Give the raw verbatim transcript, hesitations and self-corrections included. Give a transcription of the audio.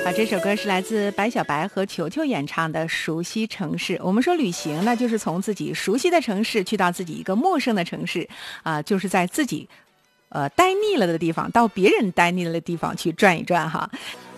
啊，这首歌是来自白小白和球球演唱的《熟悉城市》。我们说旅行呢，就是从自己熟悉的城市去到自己一个陌生的城市，啊，就是在自己呃待腻了的地方，到别人待腻了的地方去转一转哈。